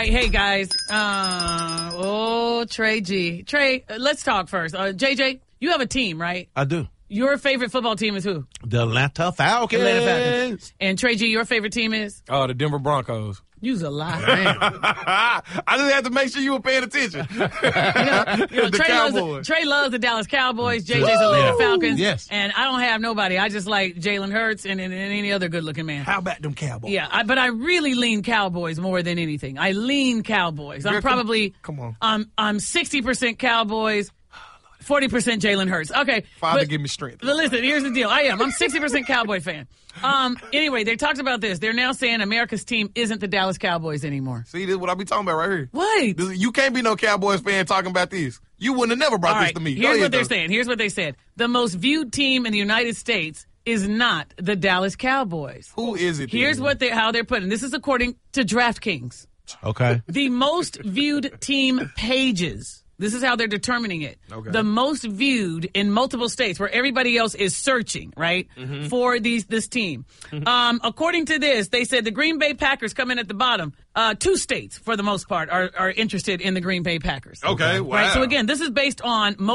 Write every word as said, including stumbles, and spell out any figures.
right, hey guys. Uh, oh, Trey G. Trey, uh, let's talk first. Uh, J J, you have a team, right? I do. Your favorite football team is who? The Atlanta Falcons. Atlanta Falcons. And Trey G, your favorite team is? Oh, the Denver Broncos. You's a lie, man. I just had to make sure you were paying attention. you know, you know, the Trey, loves the, Cowboys. Trey loves the Dallas Cowboys. J J's Atlanta Falcons. Yes. And I don't have nobody. I just like Jalen Hurts and, and, and any other good-looking man. How about them Cowboys? Yeah, I, but I really lean Cowboys more than anything. I lean Cowboys. I'm Here, probably come, come on. I'm I'm sixty percent Cowboys, forty percent Jalen Hurts. Okay, Father, but, give me strength. But listen, here's the deal. I am. I'm sixty percent Cowboy fan. Um. Anyway, they talked about this. They're now saying America's team isn't the Dallas Cowboys anymore. See, this is what I be talking about right here. What? This, you can't be no Cowboys fan talking about this. You wouldn't have never brought All this right, to me. Go here's ahead, what they're though. saying. Here's what they said. The most viewed team in the United States is not the Dallas Cowboys. Who is it? Here's then? what they how they're putting. This is according to DraftKings. Okay. The most viewed team pages. This is how they're determining it. Okay. The most viewed in multiple states where everybody else is searching, right, Mm-hmm. for these this team. Um, according to this, they said the Green Bay Packers come in at the bottom. Uh, two states, for the most part, are, are interested in the Green Bay Packers. Okay, wow. Right. So again, this is based on most